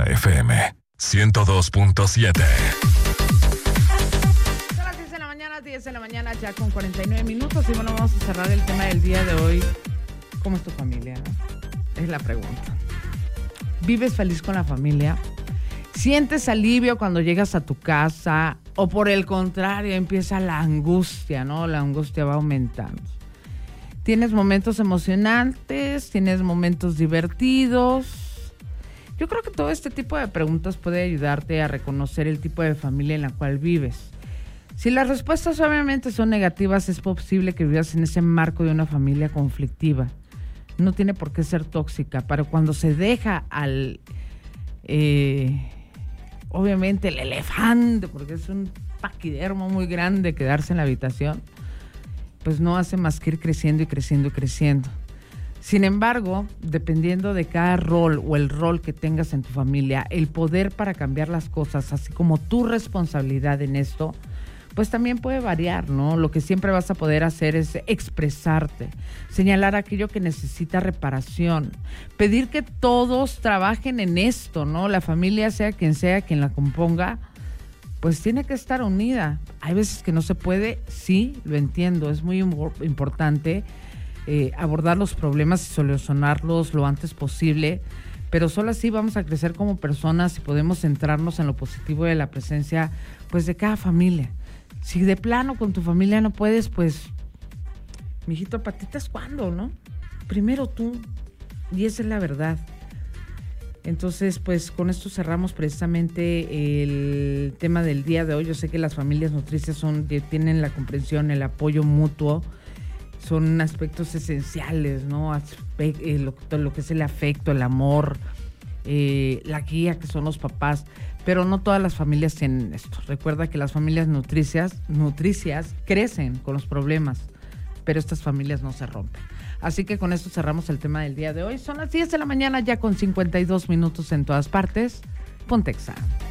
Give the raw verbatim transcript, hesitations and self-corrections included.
F M ciento dos punto siete. Son las diez de la mañana, diez de la mañana ya con cuarenta y nueve minutos. Y bueno, vamos a cerrar el tema del día de hoy. ¿Cómo es tu familia? ¿No? Es la pregunta. ¿Vives feliz con la familia? ¿Sientes alivio cuando llegas a tu casa? ¿O por el contrario empieza la angustia, ¿no? La angustia va aumentando. ¿Tienes momentos emocionantes? ¿Tienes momentos divertidos? Yo creo que todo este tipo de preguntas puede ayudarte a reconocer el tipo de familia en la cual vives. Si las respuestas obviamente son negativas, es posible que vivas en ese marco de una familia conflictiva. No tiene por qué ser tóxica, pero cuando se deja al... Eh, obviamente el elefante, porque es un paquidermo muy grande quedarse en la habitación, pues no hace más que ir creciendo y creciendo y creciendo. Sin embargo, dependiendo de cada rol o el rol que tengas en tu familia, el poder para cambiar las cosas, así como tu responsabilidad en esto, pues también puede variar, ¿no? Lo que siempre vas a poder hacer es expresarte, señalar aquello que necesita reparación, pedir que todos trabajen en esto, ¿no? La familia, sea quien sea quien la componga, pues tiene que estar unida. Hay veces que no se puede, sí, lo entiendo, es muy importante eh, abordar los problemas y solucionarlos lo antes posible, pero solo así vamos a crecer como personas y podemos centrarnos en lo positivo de la presencia, pues, de cada familia. Si de plano con tu familia no puedes, pues, mijito, patitas, ¿cuándo, no? Primero tú, y esa es la verdad. Entonces, pues, con esto cerramos precisamente el tema del día de hoy. Yo sé que las familias nutricias son, tienen la comprensión, el apoyo mutuo, son aspectos esenciales, ¿no? Aspe- eh, lo, lo que es el afecto, el amor, eh, la guía que son los papás. Pero no todas las familias tienen esto. Recuerda que las familias nutricias, nutricias crecen con los problemas, pero estas familias no se rompen. Así que con esto cerramos el tema del día de hoy. Son las diez de la mañana ya con cincuenta y dos minutos en todas partes. Ponte Exa.